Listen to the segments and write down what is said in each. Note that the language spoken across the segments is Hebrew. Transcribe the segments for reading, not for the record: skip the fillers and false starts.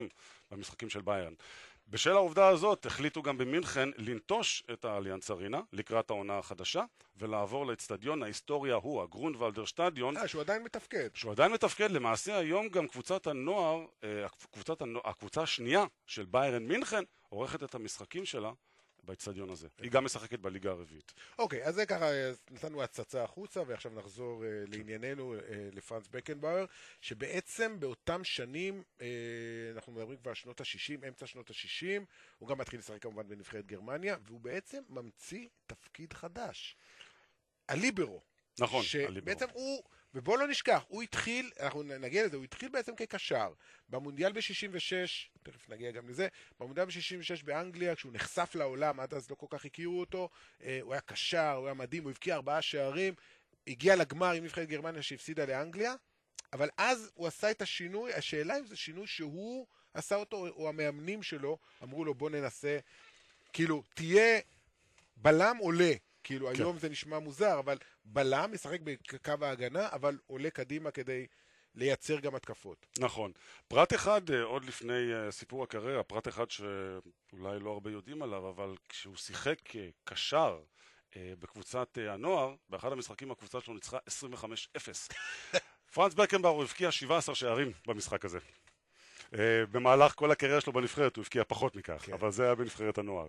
במשחקים של ביירן. בשל העובדה הזאת החליטו גם במינכן לנטוש את האליאנס ארינה לקראת העונה החדשה ולעבור לאצטדיון ההיסטוריה הוא, הגרונדוולדר שטדיון. שהוא עדיין מתפקד. שהוא עדיין מתפקד, למעשה היום גם קבוצת הנוער, הקבוצה השנייה של ביירן מינכן עורכת את המשחקים שלה באצטדיון הזה. היא גם משחקת בליגה הרביעית. אוקיי, אז זה ככה, נתנו הצצה החוצה, ועכשיו נחזור לענייננו, לפרנץ בקנבאואר, שבעצם באותם שנים, אנחנו מדברים כבר שנות ה-60, אמצע שנות ה-60, הוא גם מתחיל לשחק כמובן בנבחרת גרמניה, והוא בעצם ממציא תפקיד חדש. הליברו. נכון, שבעצם הוא, ובואו לא נשכח, הוא התחיל, אנחנו נגיע לזה, הוא התחיל בעצם כקשר. במונדיאל ב-66, תכף נגיע גם לזה, במונדיאל ב-66 באנגליה, כשהוא נחשף לעולם, עד אז לא כל כך הכירו אותו, הוא היה קשר, הוא היה מדהים, הוא הבקיע 4 שערים, הגיע לגמר עם נבחרת גרמניה שהפסידה לאנגליה, אבל אז הוא עשה את השינוי, השאלה אם זה שינוי שהוא עשה אותו, או המאמנים שלו, אמרו לו בוא ננסה, כאילו, תהיה בלם עולה, כאילו כן. היום זה נשמע מוזר, אבל בלם משחק בקו ההגנה, אבל עולה קדימה כדי לייצר גם התקפות. נכון. פרט אחד, עוד לפני סיפור הקריירה, פרט אחד שאולי לא הרבה יודעים עליו, אבל כשהוא שיחק קשר בקבוצת הנוער, באחד המשחקים הקבוצה שלו ניצחה 25-0. פרנץ בקנבאואר הבקיע 17 שערים במשחק הזה. במהלך כל הקריירה שלו בנבחרת הוא הבקיע פחות מכך, כן. אבל זה היה בנבחרת הנוער.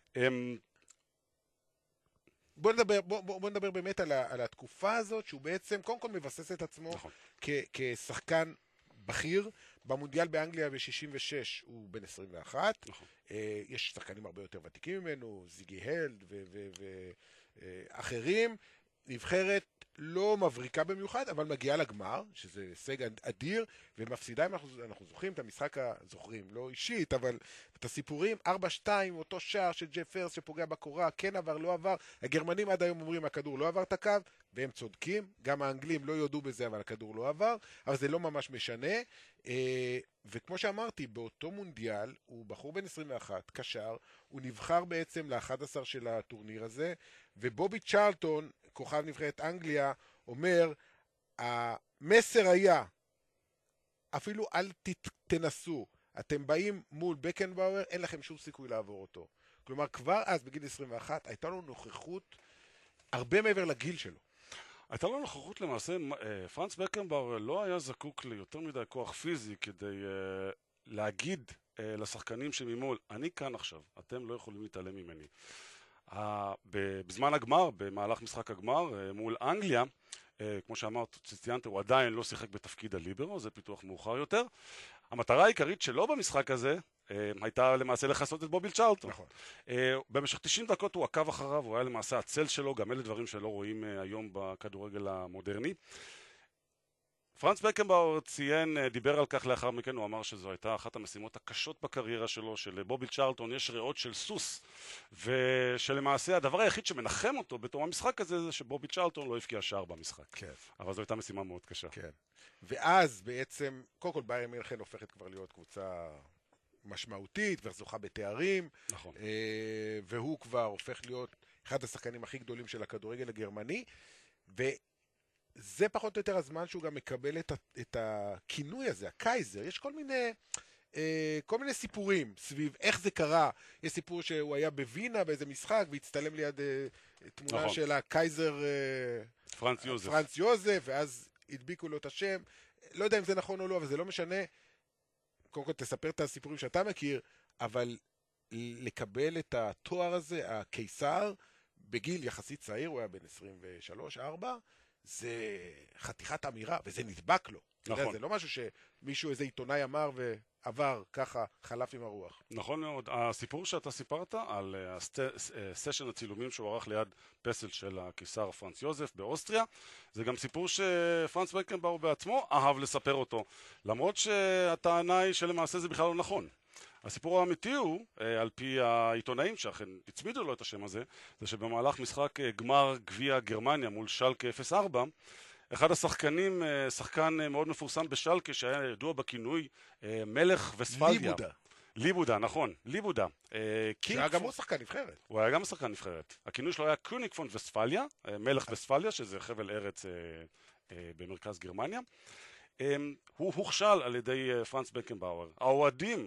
בוא נדבר באמת על התקופה הזאת, שהוא בעצם קודם כל מבסס את עצמו נכון. כשחקן בכיר. במונדיאל באנגליה ב-66 הוא בן 21. נכון. יש שחקנים הרבה יותר ותיקים ממנו, זיגי הלד ואחרים. נבחרת לא מבריקה במיוחד, אבל מגיעה לגמר, שזה הישג אדיר, ומפסידה, אם אנחנו זוכרים את המשחק, זוכרים, לא אישית, אבל את הסיפורים, 4-2, אותו שער של ג'ף פרס שפוגע בקורה, כן עבר, לא עבר, הגרמנים עד היום אומרים, הכדור לא עבר את הקו, והם צודקים, גם האנגלים לא יודו בזה, אבל הכדור לא עבר, אבל זה לא ממש משנה, וכמו שאמרתי, באותו מונדיאל, הוא בחור בן 21, קשר, הוא נבחר בעצם ל-11 של הטורניר הזה, ובובי צ'רלטון, כוכב נבחרת אנגליה, אומר, המסר היה, אפילו אל תנסו, אתם באים מול בקנבאואר, אין לכם שום סיכוי לעבור אותו. כלומר, כבר אז, בגיל 21, הייתה לו נוכחות הרבה מעבר לגיל שלו. הייתה לו נוכחות למעשה, פרנץ בקנבאואר לא היה זקוק ליותר מדי כוח פיזי כדי להגיד לשחקנים שממול, אני כאן עכשיו, אתם לא יכולים להתעלם ממני. בזמן הגמר, במהלך משחק הגמר מול אנגליה, כמו שאמרת, ציינת, הוא עדיין לא שיחק בתפקיד הליברו, זה פיתוח מאוחר יותר. המטרה העיקרית שלו במשחק הזה הייתה למעשה לחסות את בובי צ'רלטון. נכון. במשך 90 דקות הוא עקב אחריו, הוא היה למעשה הצל שלו, גם אלה דברים שלא רואים היום בכדורגל המודרני. פרנץ בקנבאואר דיבר על כך לאחר מכן, הוא אמר שזו הייתה אחת המשימות הקשות בקריירה שלו, שלבובי צ'רלטון יש ריאות של סוס, ושלמעשה הדבר היחיד שמנחם אותו בתום המשחק הזה, זה שבובי צ'רלטון לא הבקיע שער במשחק. כן. אבל זו הייתה משימה מאוד קשה. כן. ואז בעצם, קודם כל ביירן מינכן הופכת כבר להיות קבוצה משמעותית, וזוכה בתארים, נכון. והוא כבר הופך להיות אחד השחקנים הכי גדולים של הכדורגל הגרמני, זה פחות או יותר הזמן שהוא גם מקבל את הכינוי הזה, הקייזר. יש כל מיני סיפורים סביב איך זה קרה. יש סיפור שהוא היה בווינה באיזה משחק והצטלם ליד תמונה נכון. של הקייזר פרנץ יוזף, ואז הדביקו לו את השם. לא יודע אם זה נכון או לא, אבל זה לא משנה. קודם כל תספר את הסיפורים שאתה מכיר, אבל לקבל את התואר הזה, הקיסר, בגיל יחסית צעיר, הוא היה בן 23-4, זה חתיכת אמירה, וזה נדבק לו. נכון. זה לא משהו שמישהו, איזה עיתונאי אמר ועבר ככה, חלף עם הרוח. נכון מאוד. הסיפור שאתה סיפרת על סשן הצילומים שהוא ערך ליד פסל של הקיסר פרנץ יוזף באוסטריה, זה גם סיפור שפרנץ בקנבאואר בעצמו אהב לספר אותו, למרות שהטענה היא שלמעשה זה בכלל לא נכון. הסיפור האמיתי הוא, על פי העיתונאים שאכן הצמידו לו את השם הזה, זה שבמהלך משחק גמר גביע גרמניה מול שלקה 04, אחד השחקנים, שחקן מאוד מפורסם בשלקה שהיה ידוע בכינוי מלך וספליה. ליבודה, נכון, ליבודה. שהיה גם הוא שחקן נבחרת. הוא היה גם שחקן נבחרת. הכינוי שלו היה קוניג פון וספליה, מלך וספליה, שזה חבל ארץ במרכז גרמניה. הוא הוכשל על ידי פרנץ בקנבאואר. האוהדים